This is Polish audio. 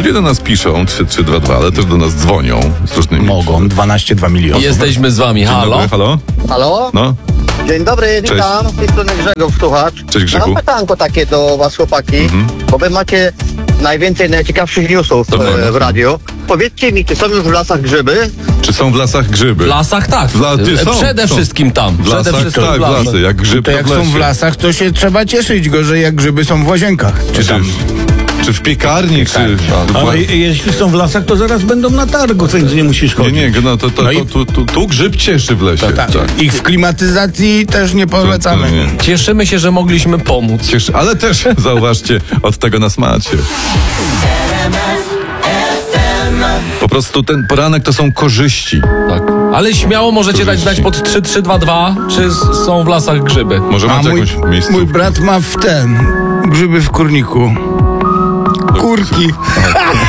Ludzie do nas piszą 3322, ale też do nas dzwonią z różnymi... Mogą, 12,2 miliony. Jesteśmy z wami, Dzień halo? dobry, halo? Halo? No, Dzień dobry, Cześć. witam. Z tej strony Grzegorz Słuchacz. Cześć, Grzechu. Mam pytanko takie do was, chłopaki, bo wy macie najwięcej najciekawszych newsów To prawda. w radiu. Powiedzcie mi, czy są już w lasach grzyby? czy są w lasach grzyby? W lasach tak. Są, Przede są. wszystkim tam. W Przede lasach, wszystkim tak, w w lasach. lasy, jak grzyb To jak są w lesie. lasach, to się trzeba cieszyć gorzej, jak grzyby są w łazienkach. Czy tam... Czy w piekarni, czy... Ale jeśli są w lasach, to zaraz będą na targu, więc nie musisz Nie, chodzić. nie, no to No i- tu grzyb cieszy w lesie. Tak. Ich w klimatyzacji też nie polecamy. To nie. Cieszymy się, że mogliśmy pomóc. Ale też, zauważcie, od tego nas macie. Po prostu ten poranek to są korzyści. Tak. Ale śmiało możecie dać znać pod 3322, czy są w lasach grzyby. Może A macie mój, jakąś miejsce? mój brat ma grzyby w kurniku. Kurki.